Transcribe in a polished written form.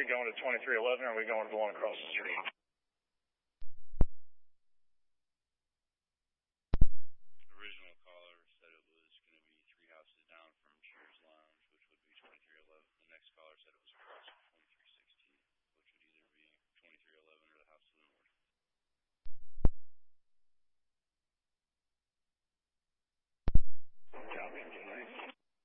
we going to 2311 or are we going to the one across the street?